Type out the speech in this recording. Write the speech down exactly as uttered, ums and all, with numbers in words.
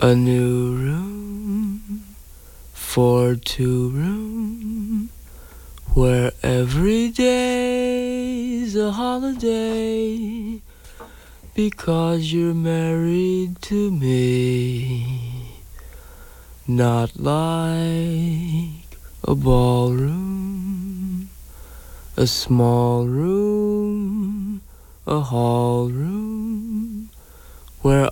A new room for two room where every day's a holiday because you're married to me. Not like a ballroom, a small room, a hall room where